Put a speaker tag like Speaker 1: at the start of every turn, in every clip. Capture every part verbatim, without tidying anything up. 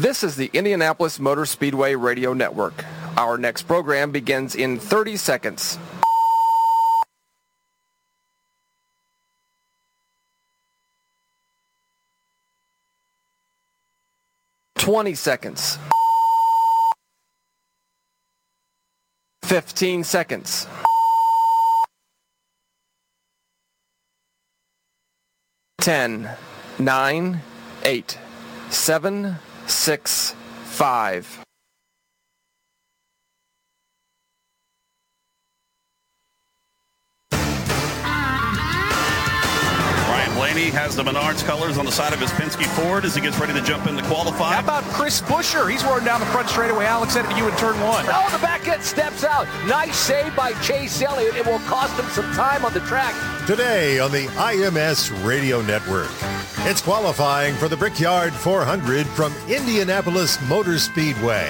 Speaker 1: This is the Indianapolis Motor Speedway Radio Network. Our next program begins in thirty seconds. twenty seconds. fifteen seconds. ten, nine, eight, seven, six, five.
Speaker 2: Blaney has the Menards colors on the side of his Penske Ford as he gets ready to jump in to qualify.
Speaker 3: How about Chris Buescher? He's roaring down the front straightaway. Alex, headed to you in turn one.
Speaker 4: Oh, the back end steps out. Nice save by Chase Elliott. It will cost him some time on the track.
Speaker 5: Today on the I M S Radio Network, it's qualifying for the Brickyard four hundred from Indianapolis Motor Speedway.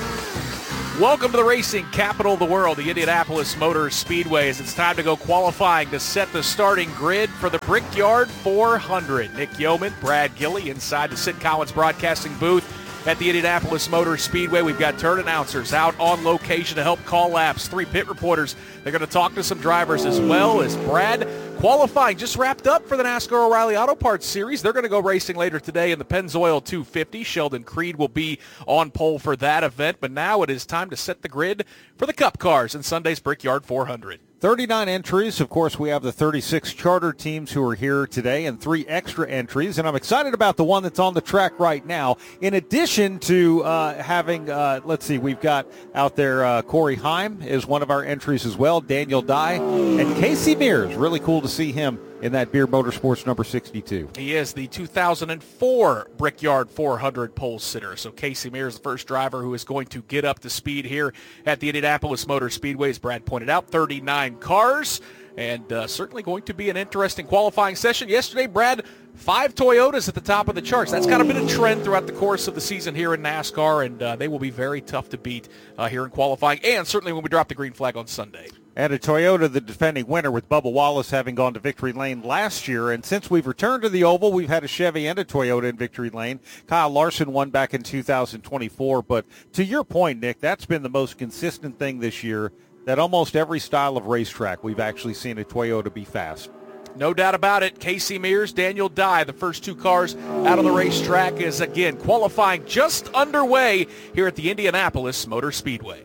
Speaker 3: Welcome to the racing capital of the world, the Indianapolis Motor Speedway, as it's time to go qualifying to set the starting grid for the Brickyard four hundred. Nick Yeoman, Brad Gilley inside the Sid Collins Broadcasting booth at the Indianapolis Motor Speedway. We've got turn announcers out on location to help call laps, three pit reporters. They're going to talk to some drivers as well as Brad. Qualifying just wrapped up for the NASCAR O'Reilly Auto Parts Series. They're going to go racing later today in the Pennzoil two fifty. Sheldon Creed will be on pole for that event. But now it is time to set the grid for the Cup cars in Sunday's Brickyard four hundred.
Speaker 6: thirty-nine entries. Of course, we have the thirty-six charter teams who are here today and three extra entries. And I'm excited about the one that's on the track right now. In addition to uh, having, uh, let's see, we've got out there uh, Corey Heim is one of our entries as well, Daniel Dye, and Casey Mears. Really cool to see him in that Beer Motorsports number sixty-two.
Speaker 3: He is the two thousand four Brickyard four hundred pole sitter. So Casey Mears is the first driver who is going to get up to speed here at the Indianapolis Motor Speedway. As Brad pointed out, thirty-nine cars, and uh, certainly going to be an interesting qualifying session. Yesterday, Brad, five Toyotas at the top of the charts. That's kind of been a trend throughout the course of the season here in NASCAR, and uh, they will be very tough to beat uh, here in qualifying, and certainly when we drop the green flag on Sunday.
Speaker 6: And a Toyota, the defending winner, with Bubba Wallace having gone to victory lane last year. And since we've returned to the Oval, we've had a Chevy and a Toyota in victory lane. Kyle Larson won back in two thousand twenty-four. But to your point, Nick, that's been the most consistent thing this year, that almost every style of racetrack we've actually seen a Toyota be fast.
Speaker 3: No doubt about it. Casey Mears, Daniel Dye, the first two cars out on the racetrack, is, again, qualifying just underway here at the Indianapolis Motor Speedway.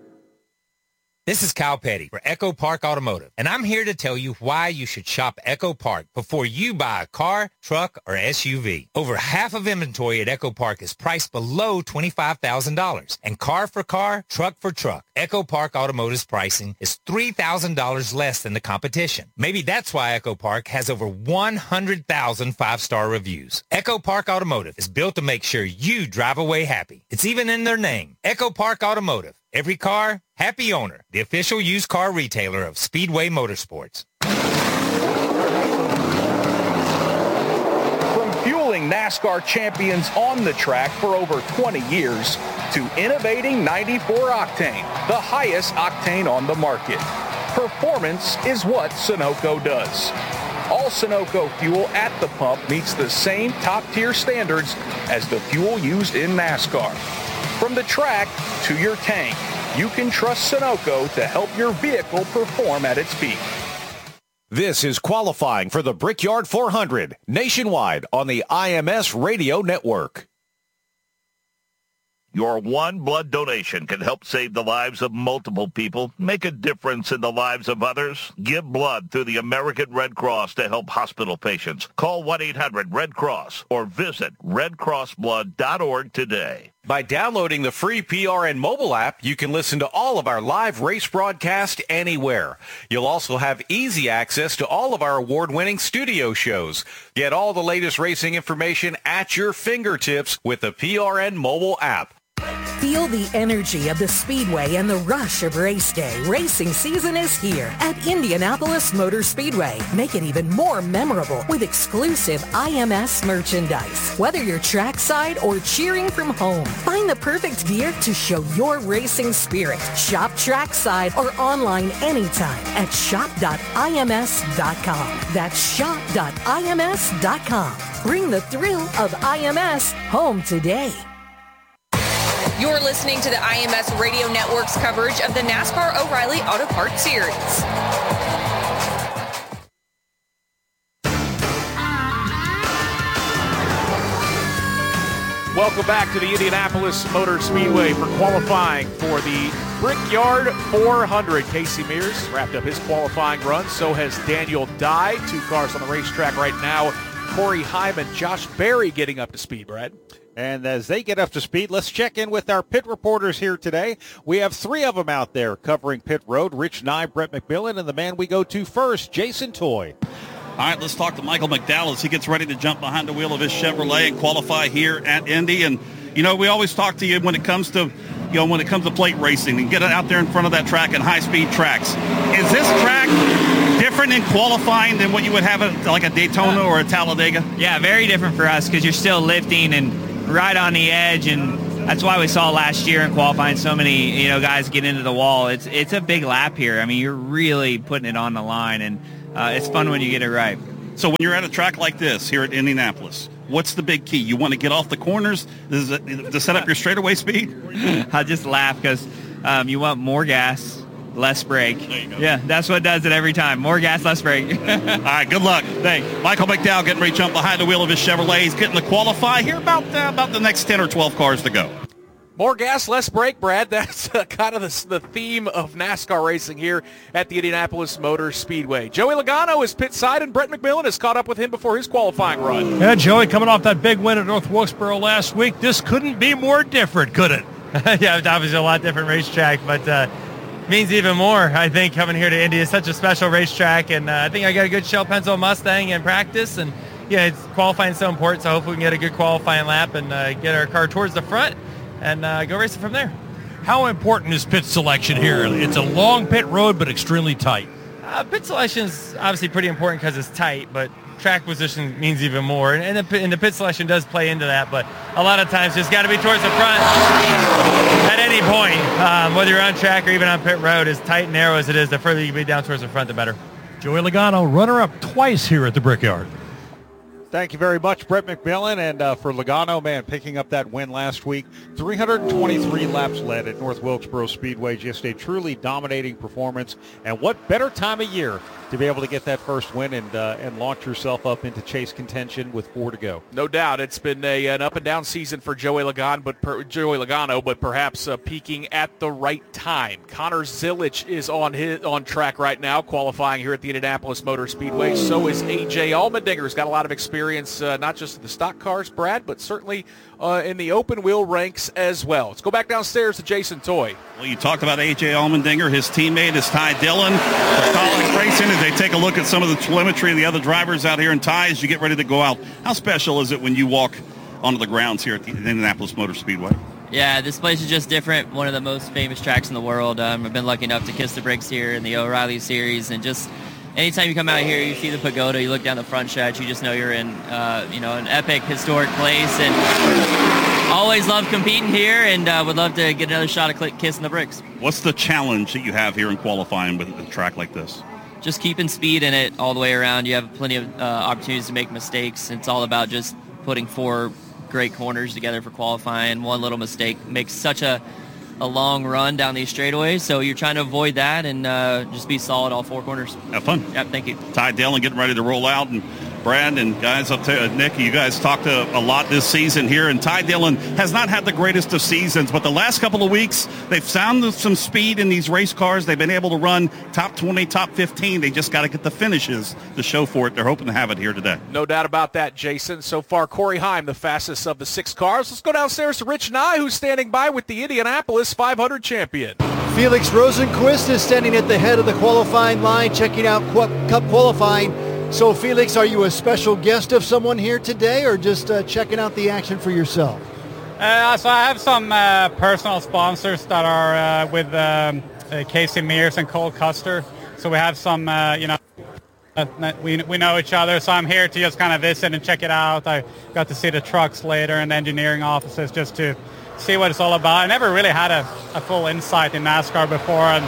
Speaker 7: This is Kyle Petty for Echo Park Automotive, and I'm here to tell you why you should shop Echo Park before you buy a car, truck, or S U V. Over half of inventory at Echo Park is priced below twenty-five thousand dollars, and car for car, truck for truck, Echo Park Automotive's pricing is three thousand dollars less than the competition. Maybe that's why Echo Park has over one hundred thousand five-star reviews. Echo Park Automotive is built to make sure you drive away happy. It's even in their name, Echo Park Automotive. Every car, happy owner. The official used car retailer of Speedway Motorsports.
Speaker 8: From fueling NASCAR champions on the track for over twenty years to innovating ninety-four octane, the highest octane on the market. Performance is what Sunoco does. All Sunoco fuel at the pump meets the same top-tier standards as the fuel used in NASCAR. From the track to your tank, you can trust Sunoco to help your vehicle perform at its peak.
Speaker 9: This is qualifying for the Brickyard four hundred nationwide on the I M S Radio Network.
Speaker 10: Your one blood donation can help save the lives of multiple people, make a difference in the lives of others. Give blood through the American Red Cross to help hospital patients. Call one eight hundred red cross or visit red cross blood dot org today.
Speaker 9: By downloading the free P R N mobile app, you can listen to all of our live race broadcast anywhere. You'll also have easy access to all of our award-winning studio shows. Get all the latest racing information at your fingertips with the P R N mobile app.
Speaker 11: Feel the energy of the Speedway and the rush of race day. Racing season is here at Indianapolis Motor Speedway. Make it even more memorable with exclusive I M S merchandise. Whether you're trackside or cheering from home, find the perfect gear to show your racing spirit. Shop trackside or online anytime at shop dot I M S dot com. That's shop dot I M S dot com. Bring the thrill of I M S home today.
Speaker 12: You're listening to the I M S Radio Network's coverage of the NASCAR O'Reilly Auto Parts Series.
Speaker 3: Welcome back to the Indianapolis Motor Speedway for qualifying for the Brickyard four hundred. Casey Mears wrapped up his qualifying run. So has Daniel Dye. Two cars on the racetrack right now. Corey Hyman, Josh Berry getting up to speed, Brad.
Speaker 6: And as they get up to speed, let's check in with our pit reporters here today. We have three of them out there covering pit road. Rich Nye, Brett McMillan, and the man we go to first, Jason Toy.
Speaker 2: All right, let's talk to Michael McDowell as he gets ready to jump behind the wheel of his Chevrolet and qualify here at Indy. And, you know, we always talk to you when it comes to, you know, when it comes to plate racing and get it out there in front of that track and high-speed tracks. Is this track different in qualifying than what you would have at like a Daytona or a Talladega?
Speaker 13: Yeah, very different for us because you're still lifting and right on the edge, and that's why we saw last year in qualifying so many, you know, guys get into the wall. It's it's a big lap here. I mean, you're really putting it on the line, and uh, it's fun when you get it right.
Speaker 2: So when you're at a track like this here at Indianapolis, what's the big key? You want to get off the corners is it, to set up your straightaway speed?
Speaker 13: I just laugh because um, you want more gas, less brake.
Speaker 2: There you go.
Speaker 13: Yeah, that's what does it every time. More gas, less brake.
Speaker 2: All right, good luck.
Speaker 13: Thanks.
Speaker 2: Michael McDowell getting ready to jump behind the wheel of his Chevrolet. He's getting to qualify here about, uh, about the next ten or twelve cars to go.
Speaker 3: More gas, less brake, Brad. That's uh, kind of the, the theme of NASCAR racing here at the Indianapolis Motor Speedway. Joey Logano is pit side, and Brett McMillan has caught up with him before his qualifying run.
Speaker 14: Yeah, Joey coming off that big win at North Wilkesboro last week. This couldn't be more different, could it?
Speaker 15: Yeah, it's obviously a lot different racetrack, but uh, means even more, I think, coming here to Indy. It's such a special racetrack, and uh, I think I got a good Shell Pencil Mustang in practice, and yeah, it's qualifying is so important, so hopefully we can get a good qualifying lap and uh, get our car towards the front and uh, go racing from there.
Speaker 14: How important is pit selection here? It's a long pit road, but extremely tight.
Speaker 15: Uh, pit selection is obviously pretty important because it's tight, but track position means even more. And, and, the, and the pit selection does play into that, but a lot of times just got to be towards the front at any point. Um, whether you're on track or even on pit road, as tight and narrow as it is, the further you can be down towards the front, the better.
Speaker 14: Joey Logano, runner-up twice here at the Brickyard.
Speaker 6: Thank you very much, Brett McMillan. And uh, for Logano, man, picking up that win last week, three hundred twenty-three laps led at North Wilkesboro Speedway. Just a truly dominating performance. And what better time of year to be able to get that first win and uh, and launch yourself up into chase contention with four to go.
Speaker 3: No doubt. It's been a, an up-and-down season for Joey Logano, but, per, Joey Logano, but perhaps uh, peaking at the right time. Connor Zilic is on his, on track right now, qualifying here at the Indianapolis Motor Speedway. So is A J Allmendinger, who's got a lot of experience, uh, not just in the stock cars, Brad, but certainly uh, in the open-wheel ranks as well. Let's go back downstairs to Jason Toy.
Speaker 2: Well, you talked about A J Allmendinger. His teammate is Ty Dillon for Collins Racing. As they take a look at some of the telemetry of the other drivers out here in Ty as you get ready to go out, how special is it when you walk onto the grounds here at the Indianapolis Motor Speedway?
Speaker 16: Yeah, this place is just different. One of the most famous tracks in the world. Um, I've been lucky enough to kiss the bricks here in the O'Reilly Series, and just anytime you come out here, you see the pagoda, you look down the front stretch, you just know you're in, uh, you know, an epic, historic place. And always love competing here, and uh, would love to get another shot at kissing the bricks.
Speaker 2: What's the challenge that you have here in qualifying with a track like this?
Speaker 16: Just keeping speed in it all the way around. You have plenty of uh, opportunities to make mistakes. It's all about just putting four great corners together for qualifying. One little mistake makes such a a long run down these straightaways, so you're trying to avoid that and uh, just be solid all four corners.
Speaker 2: Have fun.
Speaker 16: Yep, thank you.
Speaker 2: Ty Dillon getting ready to roll out, and Brad and guys up to Nick, you guys talked a, a lot this season here, and Ty Dillon has not had the greatest of seasons, but the last couple of weeks they've found some speed in these race cars. They've been able to run top twenty, top fifteen. They just got to get the finishes to show for it. They're hoping to have it here today.
Speaker 3: No doubt about that, Jason. So far, Corey Heim, the fastest of the six cars. Let's go downstairs to Rich Nye, who's standing by with the Indianapolis five hundred champion.
Speaker 17: Felix Rosenquist is standing at the head of the qualifying line, checking out Cup qualifying. So, Felix, are you a special guest of someone here today, or just uh, checking out the action for yourself?
Speaker 18: Uh, so I have some uh, personal sponsors that are uh, with um, uh, Casey Mears and Cole Custer. So we have some, uh, you know, uh, we we know each other. So I'm here to just kind of visit and check it out. I got to see the trucks later and the engineering offices just to see what it's all about. I never really had a, a full insight in NASCAR before, and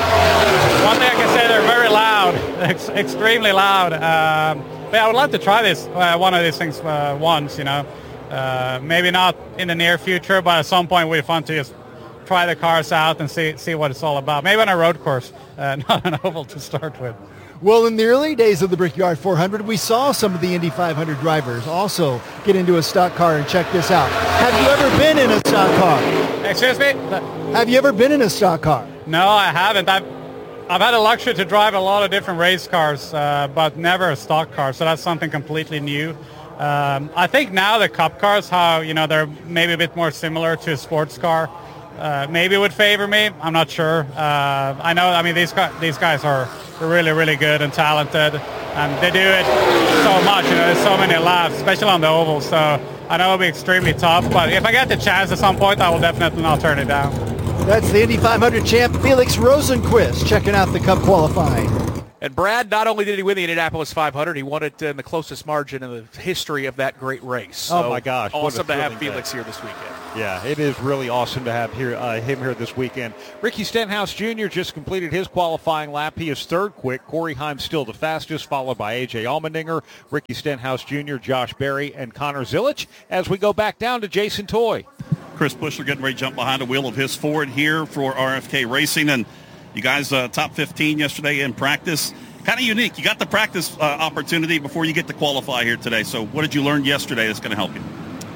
Speaker 18: one thing I can say, they're very loud, ex- extremely loud. Um, but I would like to try this, uh, one of these things uh, once, you know. Uh, maybe not in the near future, but at some point it would be fun to just try the cars out and see see what it's all about. Maybe on a road course, uh, not an oval to start with.
Speaker 17: Well, in the early days of the Brickyard four hundred, we saw some of the Indy five hundred drivers also get into a stock car and check this out. Have you ever been in a stock car?
Speaker 18: Excuse me?
Speaker 17: Have you ever been in a stock car?
Speaker 18: No, I haven't. I've, I've had the luxury to drive a lot of different race cars, uh, but never a stock car, so that's something completely new. Um, I think now the Cup cars, how, you know, they're maybe a bit more similar to a sports car, uh, maybe would favor me. I'm not sure. Uh, I know, I mean, these, these guys are really, really good and talented, and they do it so much. You know, there's so many laps, especially on the oval, so I know it'll be extremely tough, but if I get the chance at some point, I will definitely not turn it down.
Speaker 17: That's the Indy five hundred champ Felix Rosenqvist checking out the Cup qualifying.
Speaker 3: And Brad, not only did he win the Indianapolis five hundred, he won it in the closest margin in the history of that great race. So
Speaker 6: oh, my gosh.
Speaker 3: Awesome to have
Speaker 6: day.
Speaker 3: Felix here this weekend.
Speaker 6: Yeah, it is really awesome to have here, uh, him here this weekend. Ricky Stenhouse Junior just completed his qualifying lap. He is third quick. Corey Heim still the fastest, followed by A J Allmendinger, Ricky Stenhouse Junior, Josh Berry, and Connor Zilich. As we go back down to Jason Toy.
Speaker 2: Chris Buescher getting ready to jump behind the wheel of his Ford here for R F K Racing. And you guys uh, top fifteen yesterday in practice. Kind of unique. You got the practice uh, opportunity before you get to qualify here today. So what did you learn yesterday that's going to help you?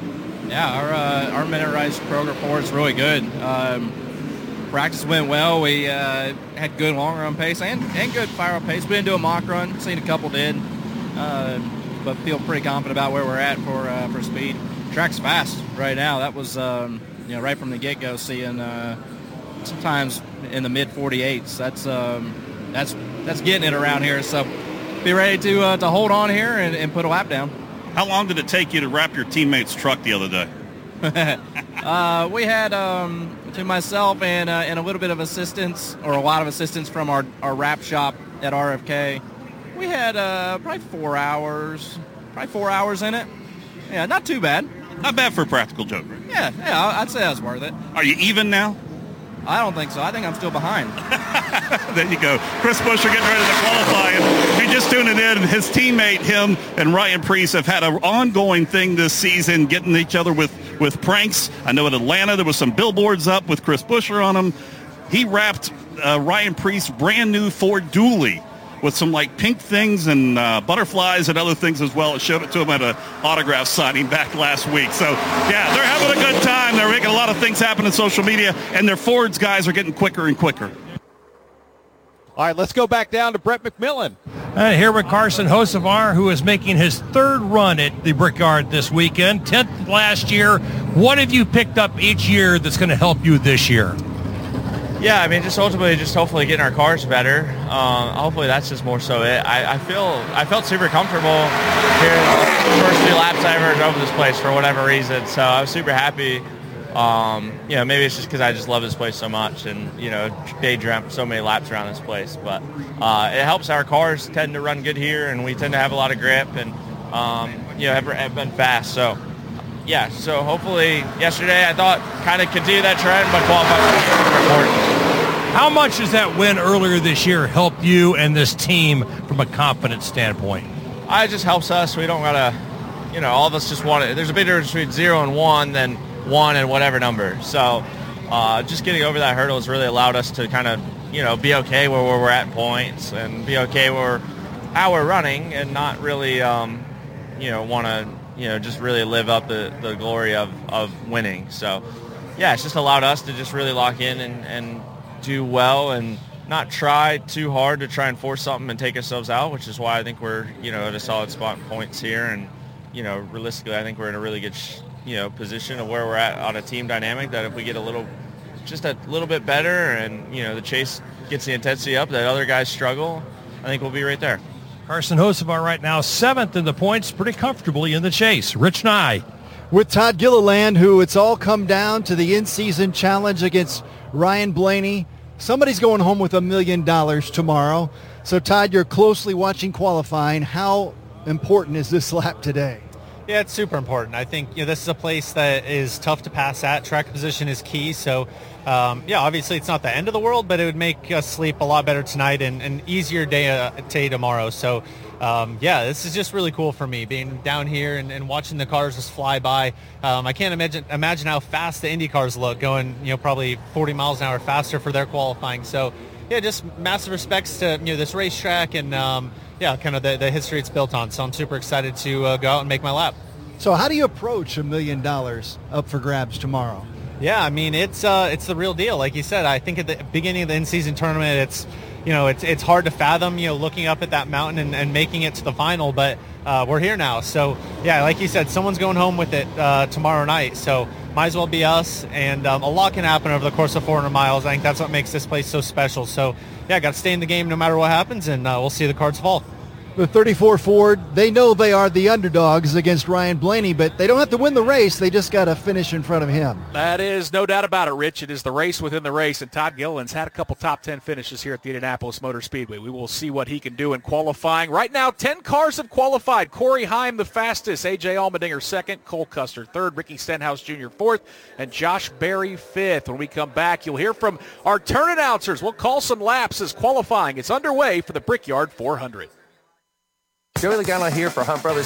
Speaker 19: Yeah, our uh, our miniaturized program report is really good. Um, practice went well. We uh, had good long run pace and, and good fire up pace. We didn't do a mock run. Seen a couple did, uh, but feel pretty confident about where we're at for uh, for speed. Track's fast right now. That was um, you know right from the get go. Seeing uh, sometimes in the mid forty-eights. That's um, that's that's getting it around here. So be ready to uh, to hold on here and, and put a lap down.
Speaker 2: How long did it take you to wrap your teammate's truck the other day?
Speaker 19: uh, we had um, to myself and uh, and a little bit of assistance, or a lot of assistance from our, our wrap shop at R F K. We had uh, probably four hours, probably four hours in it. Yeah, not too bad.
Speaker 2: Not bad for a practical joke, right?
Speaker 19: Yeah, yeah, I'd say that was worth it.
Speaker 2: Are you even now?
Speaker 19: I don't think so. I think I'm still behind.
Speaker 2: There you go. Chris Buescher getting ready to qualify. And if you're just tuning in, his teammate, him, and Ryan Preece have had an ongoing thing this season, getting each other with, with pranks. I know in Atlanta there was some billboards up with Chris Buescher on them. He wrapped uh, Ryan Preece's brand new Ford Dually with some like pink things and uh, butterflies and other things as well. I showed it to him at an autograph signing back last week. So, yeah, they're having a good time. They're making a lot of things happen in social media, and their Fords guys are getting quicker and quicker.
Speaker 6: All right, let's go back down to Brett McMillan.
Speaker 14: Uh, here with Carson Hocevar, who is making his third run at the Brickyard this weekend, tenth last year. What have you picked up each year that's going to help you this year?
Speaker 15: Yeah, I mean, just ultimately, just hopefully getting our cars better. Um, hopefully, that's just more so it. I, I feel, I felt super comfortable here the first few laps I ever drove this place for whatever reason. So I was super happy. Um, you know, maybe it's just because I just love this place so much, and you know, day dreamt so many laps around this place. But uh, it helps. Our cars tend to run good here, and we tend to have a lot of grip, and um, you know, have, have been fast. So. Yeah, so hopefully yesterday I thought kind of continue that trend, but qualify.
Speaker 14: How much does that win earlier this year help you and this team from a confidence standpoint?
Speaker 15: Uh, it just helps us. We don't got to, you know, all of us just want to, there's a big difference between zero and one than one and whatever number. So uh, just getting over that hurdle has really allowed us to kind of, you know, be okay where, where we're at in points and be okay where how we're running and not really, um, you know, want to, you know, just really live up the, the glory of, of winning. So, yeah, it's just allowed us to just really lock in and, and do well and not try too hard to try and force something and take ourselves out, which is why I think we're, you know, at a solid spot in points here. And, you know, realistically, I think we're in a really good, you know, position of where we're at on a team dynamic that if we get a little, just a little bit better and, you know, the chase gets the intensity up that other guys struggle, I think we'll be right there.
Speaker 14: Carson Hocevar right now seventh in the points, pretty comfortably in the chase. Rich Nye.
Speaker 17: With Todd Gilliland, who it's all come down to the in-season challenge against Ryan Blaney. Somebody's going home with a million dollars tomorrow. So, Todd, you're closely watching qualifying. How important is this lap today?
Speaker 20: Yeah, it's super important. I think you know this is a place that is tough to pass at. Track position is key. So, um, yeah, obviously it's not the end of the world, but it would make us sleep a lot better tonight and an easier day, uh, day tomorrow. So, um, yeah, this is just really cool for me, being down here and, and watching the cars just fly by. Um, I can't imagine imagine how fast the Indy cars look, going you know probably forty miles an hour faster for their qualifying. So, yeah, just massive respects to you know this racetrack and. Um, Yeah, kind of the, the history it's built on. So I'm super excited to uh, go out and make my lap.
Speaker 17: So how do you approach a million dollars up for grabs tomorrow?
Speaker 20: Yeah, I mean, it's uh, it's the real deal. Like you said, I think at the beginning of the in-season tournament, it's, you know, it's it's hard to fathom, you know, looking up at that mountain and, and making it to the final. But uh, we're here now. So, yeah, like you said, someone's going home with it uh, tomorrow night. So might as well be us. And um, a lot can happen over the course of four hundred miles. I think that's what makes this place so special. So, yeah, got to stay in the game no matter what happens, and uh, we'll see the cards fall.
Speaker 17: The thirty-four Ford, they know they are the underdogs against Ryan Blaney, but they don't have to win the race. They just got to finish in front of him.
Speaker 3: That is no doubt about it, Rich. It is the race within the race, and Todd Gilliland's had a couple top ten finishes here at the Indianapolis Motor Speedway. We will see what he can do in qualifying. Right now, ten cars have qualified. Corey Heim the fastest, A J Allmendinger second, Cole Custer third, Ricky Stenhouse Junior fourth, and Josh Berry fifth. When we come back, you'll hear from our turn announcers. We'll call some laps as qualifying is underway for the Brickyard four hundred.
Speaker 1: Joey Logano here for Hunt Brothers